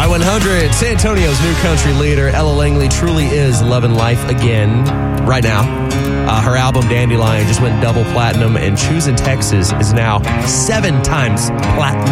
Y100, San Antonio's new country leader, Ella Langley, truly is loving life again right now. Her album, Dandelion, just went double platinum, and Choosing Texas is now 7 times platinum.